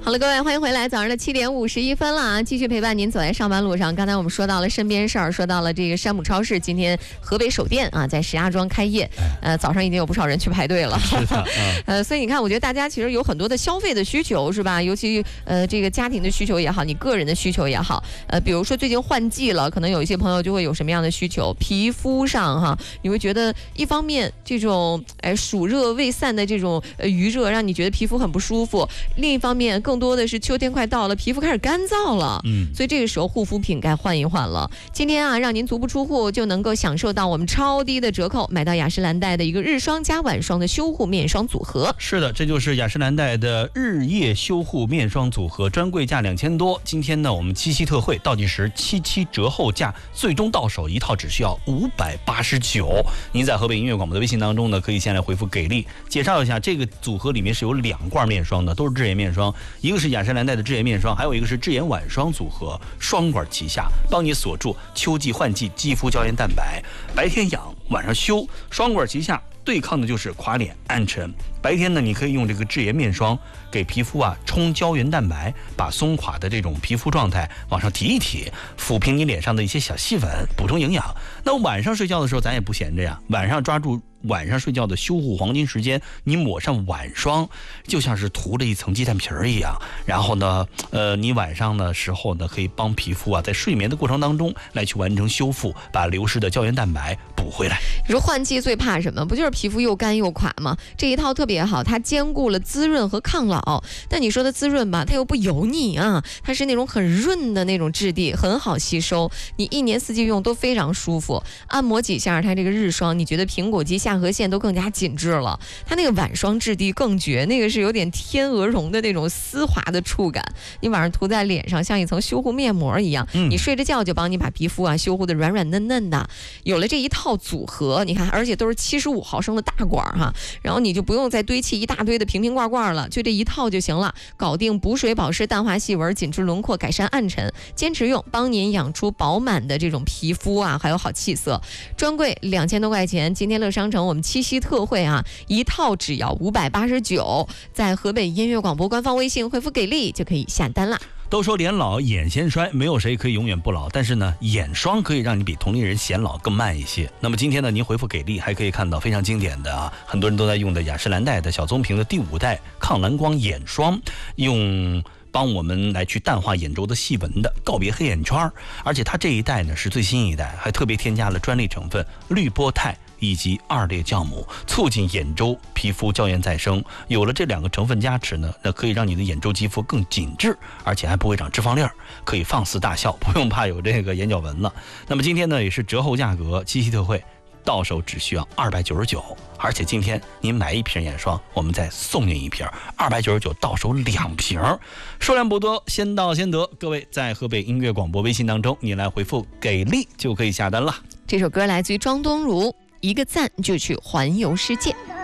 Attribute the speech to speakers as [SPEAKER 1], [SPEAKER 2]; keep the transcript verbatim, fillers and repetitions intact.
[SPEAKER 1] 好了，各位，欢迎回来，早上的七点五十一分了啊！继续陪伴您走在上班路上。刚才我们说到了身边事儿，说到了这个山姆超市，今天河北首店啊，在石家庄开业，呃，早上已经有不少人去排队了。
[SPEAKER 2] 是的，嗯、
[SPEAKER 1] 呃，所以你看，我觉得大家其实有很多的消费的需求，是吧？尤其呃，这个家庭的需求也好，你个人的需求也好，呃，比如说最近换季了，可能有一些朋友就会有什么样的需求，皮肤上哈，你会觉得一方面这种哎暑热未散的这种呃余热，让你觉得皮肤很不舒服；另一方面，更多的是秋天快到了，皮肤开始干燥了，嗯，所以这个时候护肤品该换一换了。今天啊，让您足不出户就能够享受到我们超低的折扣，买到雅诗兰黛的一个日霜加晚霜的修护面霜组合。
[SPEAKER 2] 是的，这就是雅诗兰黛的日夜修护面霜组合，专柜价两千多。今天呢，我们七夕特惠倒计时七七折后价，最终到手一套只需要五百八十九。您在河北音乐广播的微信当中呢，可以先来回复给力，介绍一下这个组合里面是有两罐面霜的，都是智妍面霜，一个是雅诗兰黛的智妍面霜，还有一个是智妍晚霜组合，双管齐下，帮你锁住秋季换季肌肤胶原蛋白，白天养晚上修，双管齐下，对抗的就是垮脸暗沉。白天呢，你可以用这个智妍面霜给皮肤啊冲胶原蛋白，把松垮的这种皮肤状态往上提一提，抚平你脸上的一些小细纹，补充营养。那晚上睡觉的时候咱也不闲着呀，晚上抓住晚上睡觉的修护黄金时间，你抹上晚霜，就像是涂了一层鸡蛋皮儿一样。然后呢，呃，你晚上的时候呢，可以帮皮肤啊在睡眠的过程当中来去完成修复，把流失的胶原蛋白补回来。
[SPEAKER 1] 你说换季最怕什么？不就是皮肤又干又垮吗？这一套特别好，它兼顾了滋润和抗老。但你说的滋润吧，它又不油腻啊，它是那种很润的那种质地，很好吸收，你一年四季用都非常舒服。按摩几下，它这个日霜，你觉得苹果肌、下颌线都更加紧致了。它那个晚霜质地更绝，那个是有点天鹅绒的那种丝滑的触感，你晚上涂在脸上像一层修护面膜一样，嗯、你睡着觉就帮你把皮肤啊修护的软软嫩嫩的。有了这一套组合，你看，而且都是七十五毫升的大管哈，然后你就不用再堆砌一大堆的瓶瓶罐罐了，就这一套就行了，搞定补水保湿、淡化细纹、紧致轮廓、改善暗沉，坚持用，帮您养出饱满的这种皮肤啊，还有好气色。专柜两千多块钱，今天乐商城我们七夕特惠啊，一套只要五百八十九，在河北音乐广播官方微信回复给力就可以下单了。
[SPEAKER 2] 都说脸老眼先衰，没有谁可以永远不老，但是呢，眼霜可以让你比同龄人显老更慢一些。那么今天呢，您回复给力还可以看到非常经典的啊，很多人都在用的雅诗兰黛的小棕瓶的第五代抗蓝光眼霜，用帮我们来去淡化眼周的细纹的，告别黑眼圈。而且它这一代呢是最新一代，还特别添加了专利成分绿波肽以及二裂酵母，促进眼周皮肤胶原再生。有了这两个成分加持呢，那可以让你的眼周肌肤更紧致，而且还不会长脂肪粒儿，可以放肆大笑，不用怕有这个眼角纹了。那么今天呢也是折后价格，七夕特惠，到手只需要二百九十九，而且今天您买一瓶眼霜，我们再送您一瓶，二百九十九到手两瓶，数量不多，先到先得。各位在河北音乐广播微信当中，你来回复给力就可以下单了。
[SPEAKER 1] 这首歌来自于庄东如，一个赞就去环游世界。